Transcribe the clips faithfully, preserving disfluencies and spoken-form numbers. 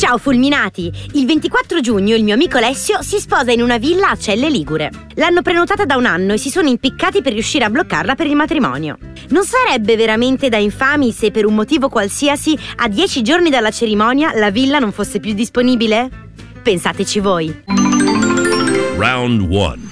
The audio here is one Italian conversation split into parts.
Ciao fulminati! Il ventiquattro giugno il mio amico Alessio si sposa in una villa a Celle Ligure. L'hanno prenotata da un anno e si sono impiccati per riuscire a bloccarla per il matrimonio. Non sarebbe veramente da infami se per un motivo qualsiasi a dieci giorni dalla cerimonia la villa non fosse più disponibile? Pensateci voi. Round one.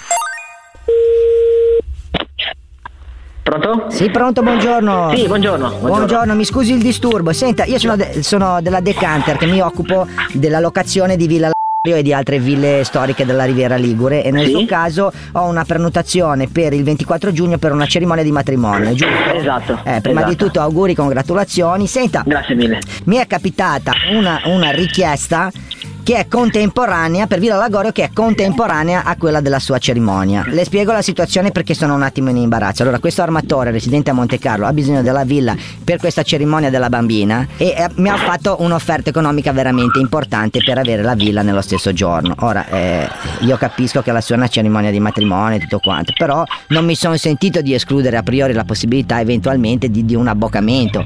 Pronto? Sì, pronto, buongiorno. Sì, buongiorno. Buongiorno, buongiorno mi scusi il disturbo. Senta, io sono, de- sono della Decanter, che mi occupo della locazione di Villa e di altre ville storiche della Riviera Ligure, e nel sì? suo caso ho una prenotazione per il ventiquattro giugno per una cerimonia di matrimonio, giusto? Esatto. Eh, prima esatto. di tutto auguri, congratulazioni. Senta, grazie mille. Mi è capitata una, una richiesta che è contemporanea per Villa Lagorio, che è contemporanea a quella della sua cerimonia. Le spiego la situazione perché sono un attimo in imbarazzo. Allora, questo armatore residente a Monte Carlo ha bisogno della villa per questa cerimonia della bambina e eh, mi ha fatto un'offerta economica veramente importante per avere la villa nello stesso giorno. Ora, eh, io capisco che la sua è una cerimonia di matrimonio e tutto quanto, però non mi sono sentito di escludere a priori la possibilità eventualmente di, di un abboccamento.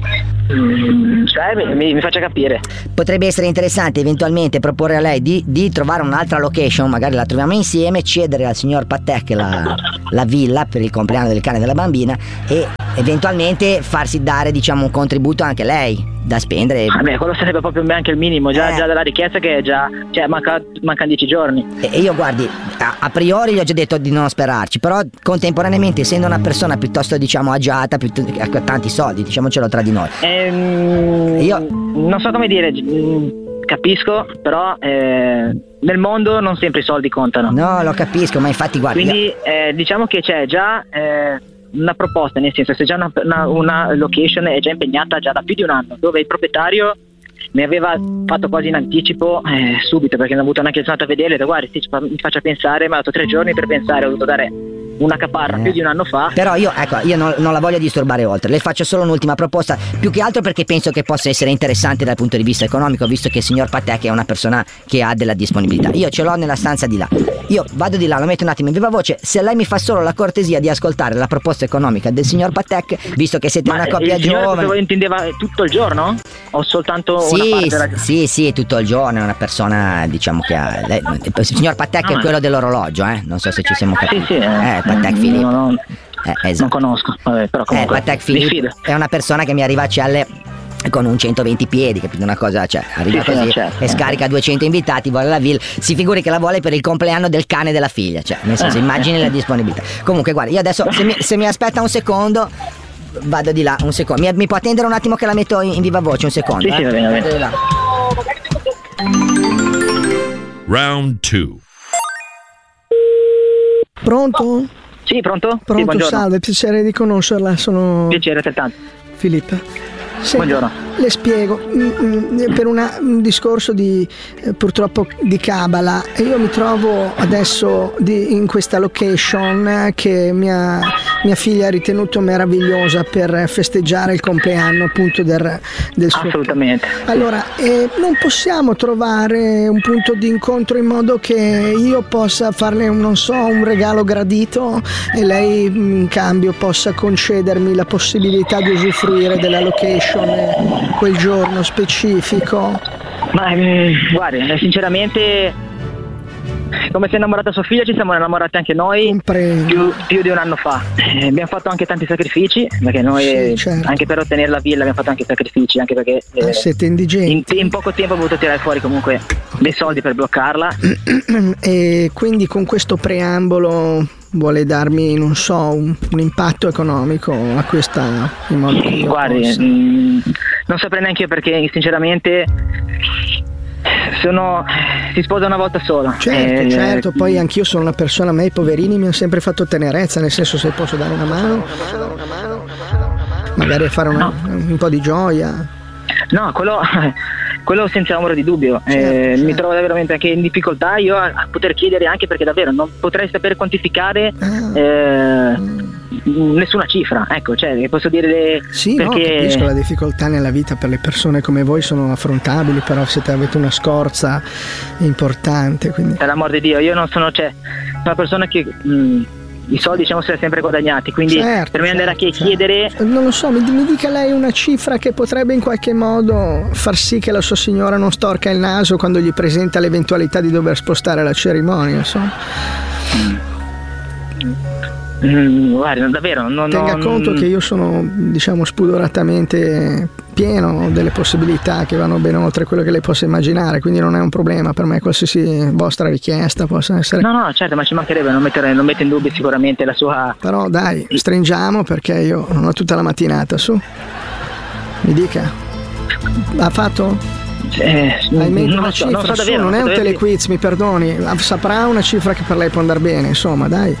Mm, cioè, mi, mi faccia capire. Potrebbe essere interessante eventualmente proporre a lei di, di trovare un'altra location, magari la troviamo insieme, cedere al signor Patek la, la villa per il compleanno del cane e della bambina e eventualmente farsi dare, diciamo, un contributo anche lei da spendere. Vabbè, quello sarebbe proprio anche il minimo, già, eh. già della richiesta che è già, cioè manca, mancano dieci giorni. E io guardi, a, a priori gli ho già detto di non sperarci, però contemporaneamente essendo una persona piuttosto, diciamo, agiata, piuttosto, ha tanti soldi, diciamocelo tra di noi. Ehm, io non so come dire, capisco, però eh, nel mondo non sempre i soldi contano. No, lo capisco, ma infatti guardi, quindi io... eh, diciamo che c'è già eh, una proposta, nel senso, se già una, una, una location è già impegnata già da più di un anno, dove il proprietario mi aveva fatto quasi in anticipo eh, subito, perché non ho avuto neanche il santo a vedere, detto, guardi, sì, mi faccia pensare, mi ha dato tre giorni per pensare, ho dovuto dare una caparra eh. più di un anno fa. Però io, ecco, io non, non la voglio disturbare oltre, le faccio solo un'ultima proposta, più che altro perché penso che possa essere interessante dal punto di vista economico, visto che il signor Patek è una persona che ha della disponibilità. Io ce l'ho nella stanza di là, io vado di là, lo metto un attimo in viva voce, se lei mi fa solo la cortesia di ascoltare la proposta economica del signor Patek, visto che siete Ma una coppia il signore giovane. Voi intendeva tutto il giorno? O soltanto sì, una parte della... Sì, sì, tutto il giorno, è una persona, diciamo, che ha lei, il signor Patek ah, è quello dell'orologio, eh? Non so se ci siamo capiti. Sì, sì, eh, Patek Philippe. No, no, eh, esatto. Non conosco, vabbè, però comunque eh, Patek Philippe è una persona che mi arriva a Celle con un centoventi piedi, capito? Una cosa, cioè, arriva sì, così sì, certo, e scarica duecento invitati, vuole la villa, si figuri che la vuole per il compleanno del cane della figlia, cioè, nel senso, eh, immagini eh. la disponibilità. Comunque, guarda, io adesso, se mi, se mi aspetta un secondo, vado di là, un secondo. Mi, mi può attendere un attimo che la metto in, in viva voce, un secondo? Sì, eh? sì, va bene, va bene. Round two. Pronto? Sì, pronto? Pronto, sì, salve, piacere di conoscerla, sono... Piacere altrettanto. Filippo. Senta, buongiorno. Le spiego, per una, un discorso di eh, purtroppo di cabala, io mi trovo adesso di, in questa location che mia, mia figlia ha ritenuto meravigliosa per festeggiare il compleanno appunto del, del suo... Assolutamente. Allora, eh, non possiamo trovare un punto di incontro in modo che io possa farle, un, non so, un regalo gradito e lei in cambio possa concedermi la possibilità di usufruire della location quel giorno specifico? Ma mm, guardi, sinceramente, come si è innamorata sua figlia, ci siamo innamorati anche noi più, più di un anno fa. Eh, abbiamo fatto anche tanti sacrifici, perché noi sì, certo. anche per ottenere la villa abbiamo fatto anche sacrifici, anche perché eh, ah, siete indigenti. In, in poco tempo ho voluto tirare fuori comunque dei soldi per bloccarla. E quindi con questo preambolo vuole darmi, non so, un, un impatto economico a questa, in modo che io guardi, possa... mh, non saprei neanche io, perché sinceramente sono si sposa una volta sola. Certo, eh, certo, poi anch'io sono una persona, a me i poverini mi hanno sempre fatto tenerezza, nel senso, se posso dare una mano, magari fare una, no. un po' di gioia. No, quello, quello senza ombra di dubbio. Certo, eh, certo. Mi trovo veramente anche in difficoltà io a, a poter chiedere, anche perché davvero non potrei saper quantificare ah. eh, nessuna cifra, ecco, cioè posso dire le, sì, perché... no, capisco, la difficoltà nella vita per le persone come voi sono affrontabili, però siete, avete una scorza importante, quindi... Per l'amor di Dio, io non sono, cioè, una persona che mh, i soldi siamo sempre guadagnati, quindi Certo, per me andare a certo, chiedere certo. Non lo so, mi, mi dica lei una cifra che potrebbe in qualche modo far sì che la sua signora non storca il naso quando gli presenta l'eventualità di dover spostare la cerimonia, insomma. Mm, guarda, davvero non, Tenga non... conto che io sono, diciamo, spudoratamente pieno delle possibilità che vanno ben oltre quello che lei possa immaginare, quindi non è un problema per me qualsiasi vostra richiesta possa essere. No, no, certo, ma ci mancherebbe, non mettere, non metto in dubbio sicuramente la sua. Però dai, stringiamo perché io non ho tutta la mattinata, su. Mi dica. Ha fatto? Eh, Hai in mente non una so, cifra? non so Su, davvero, non è un dovete- telequiz, mi perdoni. Saprà una cifra che per lei può andare bene, insomma, dai.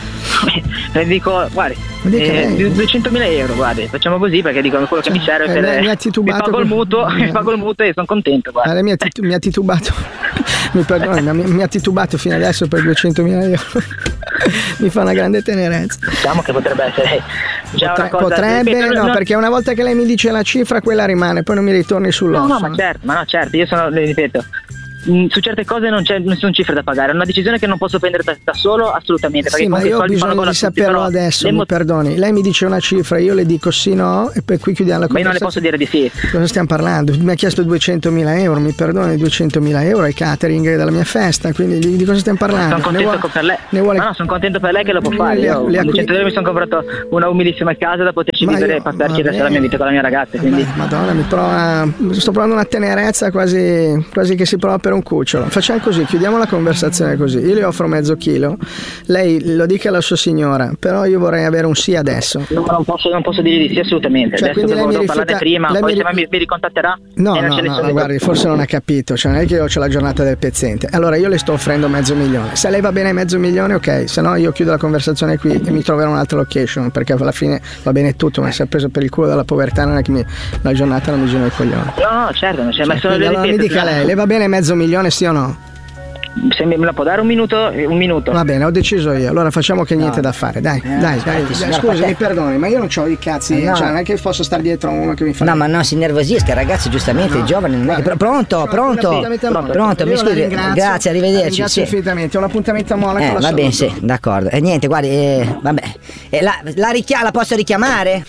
Le dico, guardi, Ma dica eh, lei. duecentomila euro, guardi, facciamo così perché dico quello che mi serve Eh, per lei mi ha mi titubato pago il con- mutuo, mi eh. pago il mutuo e sono contento, Ah, guarda. lei mi ha, titu- mi ha titubato. Mi perdoni, ma mi, mi ha titubato fino adesso per duecentomila euro. Mi fa una grande tenerezza. Diciamo che potrebbe essere già Potre- una cosa. potrebbe, ripeto, no, no, perché una volta che lei mi dice la cifra, quella rimane, poi non mi ritorni no, sull'osso. no, ma certo, ma no, certo, io sono, le ripeto, mh, su certe cose non c'è nessun cifre da pagare, è una decisione che non posso prendere da, da solo assolutamente. Perché Sì, ma comunque io i ho soldi fanno bisogno gola di a tutti, saperlo però adesso, le mi mo- perdoni. Lei mi dice una cifra, io le dico sì no e poi qui chiudiamo la Ma io non le conversazione. posso dire di sì. Cosa stiamo parlando? Mi ha chiesto duecentomila euro, mi perdoni, duecentomila euro è il catering della mia festa, quindi di, di cosa stiamo parlando? Sono Ne contento vuole- per lei. ne vuole- Ma no, sono contento per lei che lo può Io fare. le- Io le con acqui- duecento euro mi sono comprato una umilissima casa da poterci Ma vivere io- e passarci il va resto della mia bene. vita con la mia ragazza. Quindi Ma- Madonna, mi prova, sto provando una tenerezza quasi, quasi che si prova per un cucciolo. Facciamo così, chiudiamo la conversazione così. Io le offro mezzo chilo, lei lo dica alla sua signora, però io vorrei avere un sì adesso. no, non posso, non posso dire di sì assolutamente. Cioè, Adesso quindi lei devo mi parlare rifiuta- prima, lei poi mi se ri- mi, mi ricontatterà. No, e non no, ce ne no, sono no, di- guardi, forse non ha capito, cioè non è che io ho la giornata del pezzente. Allora io le sto offrendo mezzo milione. Se a lei va bene mezzo milione, ok, se no io chiudo la conversazione qui e mi troverò un'altra location, perché alla fine va bene tutto, ma si è preso per il culo dalla povertà, non è che mi, la giornata non mi gira il coglione. No, no, certo, non c'è, ma sono Quindi le allora mi ripeto, dica se- lei, le va bene mezzo milione sì o no? Se me la può dare un minuto, eh, un minuto. Va bene, ho deciso io. Allora facciamo che niente da fare. Dai, Eh, dai, aspetti, dai. signor Scusi, Patè. mi perdoni, ma io non ho i cazzi. Eh, no. Cioè, non è che posso stare dietro a uno che mi fa. No, ma no, si innervosisca, ragazzi, giustamente, No. i giovani non è che... Guarda, Pronto, ho un pronto, appuntamento a Monaco. pronto, mi Io la scusi, ringrazio. grazie, La arrivederci. ringrazio Sì. infinitamente. Ho un appuntamento a Monaco. Eh, la va bene, saluto. sì, d'accordo. E niente, guardi, eh, vabbè. Eh, la, la, richia- la posso richiamare?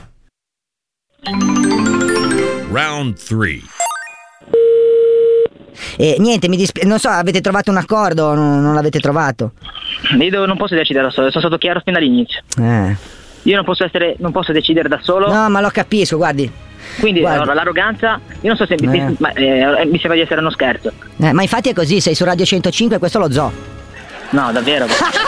Round three. Eh, niente, mi dispiace, non so, avete trovato un accordo o non, non l'avete trovato? Io devo- non posso decidere da solo, sono stato chiaro fin dall'inizio. Eh. Io non posso essere, non posso decidere da solo. No, ma lo capisco, guardi. Quindi Guardi. allora, l'arroganza, io non so se Eh. mi, ma, eh, mi sembra di essere uno scherzo. Eh, ma infatti è così, sei su Radio centocinque, questo lo zoo. No, davvero.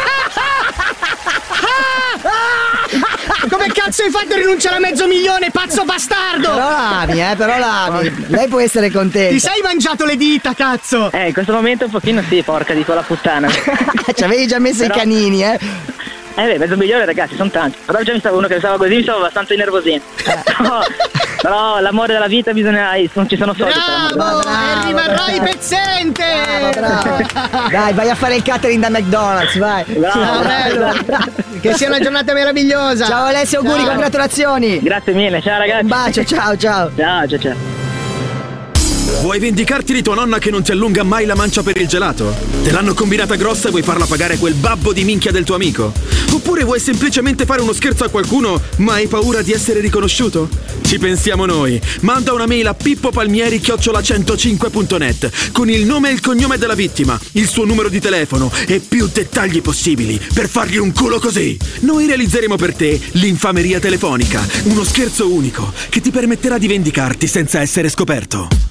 Come cazzo hai fatto a rinunciare a mezzo milione, pazzo bastardo? Però l'ami, eh, però l'ami. Lei può essere contenta. Ti sei mangiato le dita, cazzo? Eh, in questo momento un pochino sì, porca di quella puttana. Ci avevi già messo Però- i canini, eh? Eh beh, mezzo milione ragazzi, sono tanti. Però già mi stavo uno che stava così, mi stavo abbastanza innervosendo. Però, però l'amore della vita bisogna. Non ci sono soldi per l'amore della Bravo, vita. e rimarrai pezzente. Bravo. Dai, vai a fare il catering da McDonald's, vai. Bravo, Ciao, bello. Che sia una giornata meravigliosa. Ciao Alessio, auguri, Ciao. congratulazioni. Grazie mille, ciao ragazzi. Un bacio, ciao, ciao. Ciao, ciao, ciao. Vuoi vendicarti di tua nonna che non ti allunga mai la mancia per il gelato? Te l'hanno combinata grossa e vuoi farla pagare quel babbo di minchia del tuo amico? Oppure vuoi semplicemente fare uno scherzo a qualcuno ma hai paura di essere riconosciuto? Ci pensiamo noi. Manda una mail a pippopalmieri chiocciola centocinque punto net con il nome e il cognome della vittima, il suo numero di telefono e più dettagli possibili per fargli un culo così. Noi realizzeremo per te l'infameria telefonica, uno scherzo unico che ti permetterà di vendicarti senza essere scoperto.